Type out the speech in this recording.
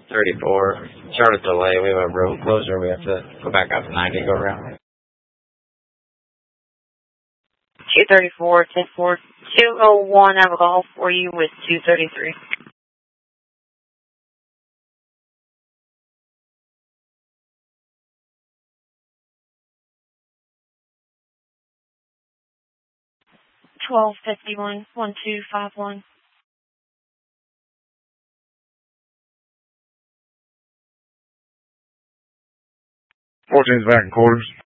34. Short of delay, we have a road closure. We have to go back up 90, go around. 234, 10-4, 201, I have a call for you with 233. $12.51, 1251. 14's back in quarters.